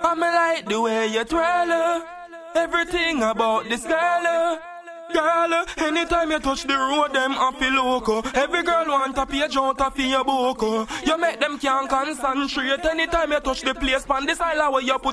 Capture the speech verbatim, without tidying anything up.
I me like the way you twirl her. Everything about this girl her. Girl, anytime you touch the road, them a feel loco. Every girl want a page out of your book. You make them can't concentrate. Anytime you touch the place, pan this island where you put